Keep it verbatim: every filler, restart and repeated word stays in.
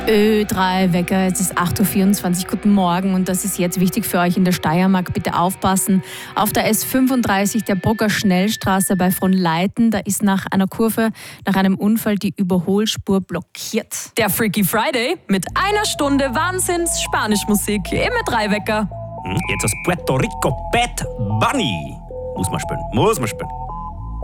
Ö drei Wecker, es ist acht Uhr vierundzwanzig, guten Morgen und das ist jetzt wichtig für euch in der Steiermark. Bitte aufpassen. Auf der S fünfunddreißig der Brucker Schnellstraße bei Fronleiten, da ist nach einer Kurve, nach einem Unfall die Überholspur blockiert. Der Freaky Friday mit einer Stunde Wahnsinns-Spanischmusik im Ö drei Wecker. Jetzt aus Puerto Rico, Bad Bunny. Muss man spielen, muss man spielen.